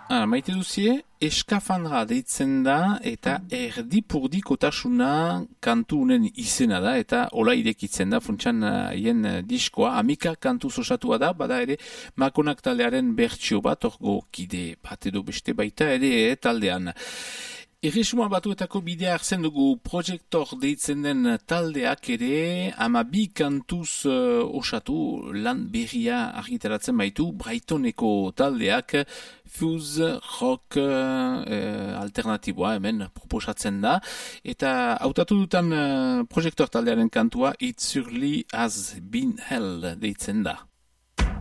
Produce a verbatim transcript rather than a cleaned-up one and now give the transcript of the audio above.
Ah, maite duzie, eskafandra deitzen da eta erdipurdikotasuna kantu unen izena da eta hola irekitzen da funtsan hien uh, diskoa. Amika kantu osatua da, bada ere Makonak taldearen bertsio bat, orgo kide bat edo beste baita ere eh, taldean. Erresuma Batuetako bidea hartzen dugu Projector deitzen den taldeak ere ama bi kantuz uh, osatu lan berria argitaratzen baitu Brightoneko taldeak Fuse rock uh, alternatiboa hemen proposatzen da eta hautatu dutan uh, Projector taldearen kantua It Surely Has Been Hell deitzen da.